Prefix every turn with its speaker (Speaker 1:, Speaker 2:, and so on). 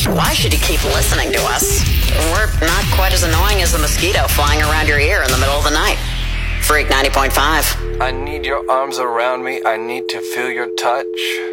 Speaker 1: Why should you keep listening to us? We're not quite as annoying as the mosquito flying around your ear in the middle of the night. Freak 90.5.
Speaker 2: I need your arms around me. I need to feel your touch.